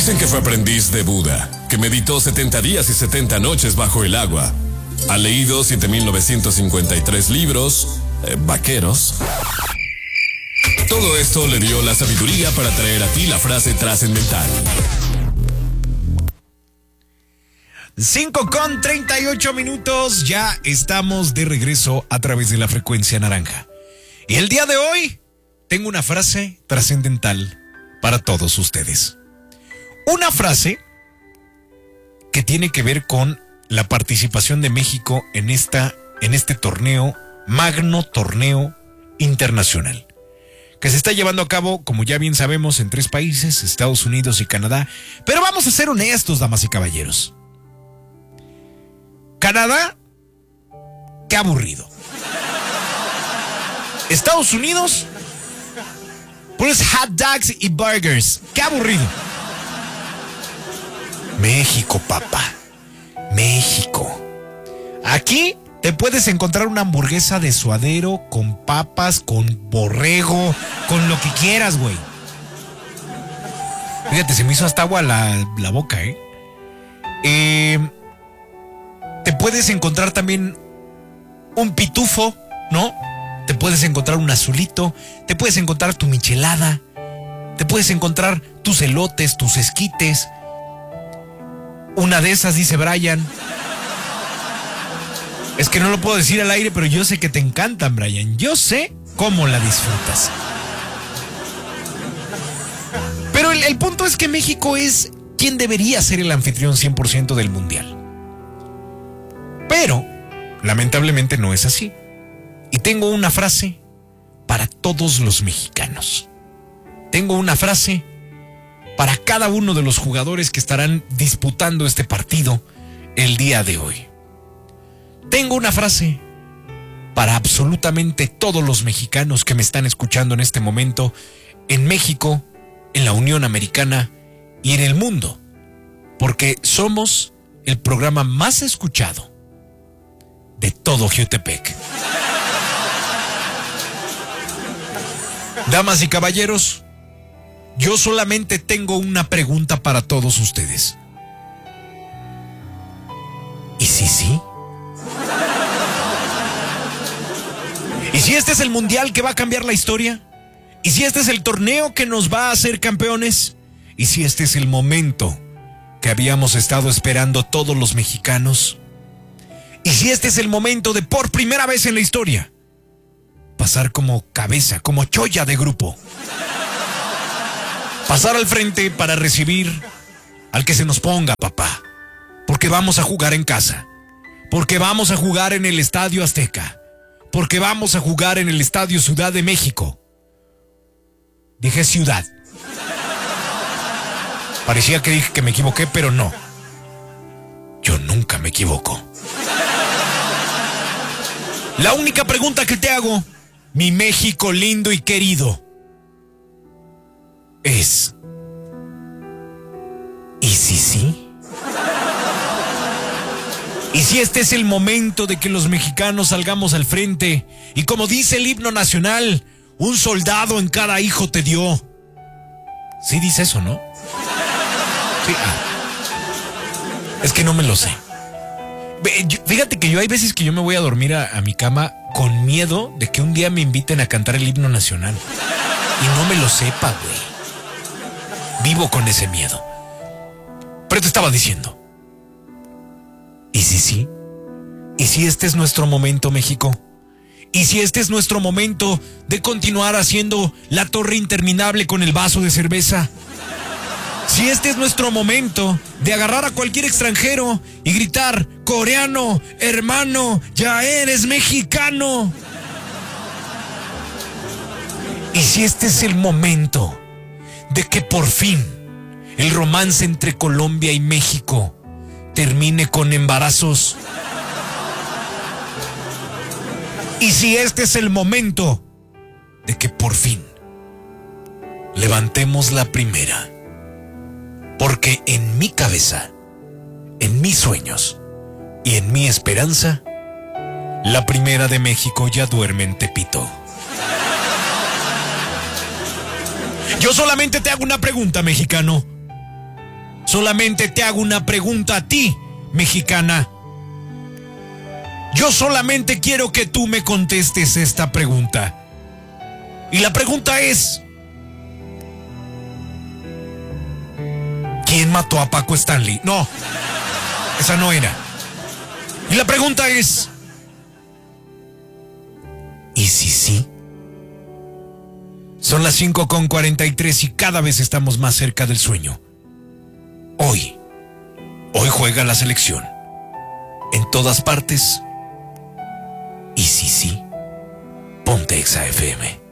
Dicen que fue aprendiz de Buda, que meditó 70 días y 70 noches bajo el agua. Ha leído 7.953 libros, vaqueros. Todo esto le dio la sabiduría para traer a ti la frase trascendental. 5:38, ya estamos de regreso a través de la frecuencia naranja. Y el día de hoy tengo una frase trascendental para todos ustedes. Una frase que tiene que ver con la participación de México en este torneo, magno torneo internacional, que se está llevando a cabo, como ya bien sabemos, en 3 países, Estados Unidos y Canadá. Pero vamos a ser honestos, damas y caballeros. Canadá, qué aburrido. Estados Unidos, puros hot dogs y burgers, qué aburrido. México, papá, México. Aquí te puedes encontrar una hamburguesa de suadero con papas, con borrego, con lo que quieras, güey. Fíjate, se me hizo hasta agua la boca, Te puedes encontrar también un pitufo, ¿no? Te puedes encontrar un azulito, te puedes encontrar tu michelada, te puedes encontrar tus elotes, tus esquites. Una de esas, dice Brian. Es que no lo puedo decir al aire, pero yo sé que te encantan, Brian. Yo sé cómo la disfrutas. Pero el punto es que México es quien debería ser el anfitrión 100% del mundial. Pero, lamentablemente no es así. Y tengo una frase para todos los mexicanos. Tengo una frase para cada uno de los jugadores que estarán disputando este partido el día de hoy. Tengo una frase para absolutamente todos los mexicanos que me están escuchando en este momento, en México, en la Unión Americana y en el mundo, porque somos el programa más escuchado de todo Jiutepec. Damas y caballeros, yo solamente tengo una pregunta para todos ustedes. ¿Y si sí? ¿Y si este es el mundial que va a cambiar la historia? ¿Y si este es el torneo que nos va a hacer campeones? ¿Y si este es el momento que habíamos estado esperando todos los mexicanos? ¿Y si este es el momento de, por primera vez en la historia, pasar como cabeza, como cholla de grupo? Pasar al frente para recibir al que se nos ponga, papá. Porque vamos a jugar en casa. Porque vamos a jugar en el Estadio Azteca. Porque vamos a jugar en el Estadio Ciudad de México. Dije ciudad. Parecía que dije que me equivoqué, pero no. Yo nunca me equivoco. La única pregunta que te hago, mi México lindo y querido, es: ¿y si sí? ¿Y si este es el momento de que los mexicanos salgamos al frente y, como dice el himno nacional, un soldado en cada hijo te dio? Sí dice eso, ¿no? Sí. Es que no me lo sé. Fíjate que yo hay veces que yo me voy a dormir a mi cama con miedo de que un día me inviten a cantar el himno nacional y no me lo sepa, güey. Vivo con ese miedo. Pero te estaba diciendo, ¿y si sí? ¿Y si este es nuestro momento, México? ¿Y si este es nuestro momento de continuar haciendo la torre interminable con el vaso de cerveza? Si este es nuestro momento de agarrar a cualquier extranjero y gritar: coreano, hermano, ya eres mexicano. Y si este es el momento de que por fin el romance entre Colombia y México termine con embarazos. Y si este es el momento de que por fin levantemos la primera. Porque en mi cabeza, en mis sueños y en mi esperanza, la primera de México ya duerme en Tepito. Yo solamente te hago una pregunta, mexicano. Solamente te hago una pregunta a ti, mexicana. Yo solamente quiero que tú me contestes esta pregunta. Y la pregunta es: ¿quién mató a Paco Stanley? No, esa no era. Y la pregunta es: ¿y si sí? Son las 5:43 y cada vez estamos más cerca del sueño. Hoy juega la selección. En todas partes. Y si sí, ponte Exa FM.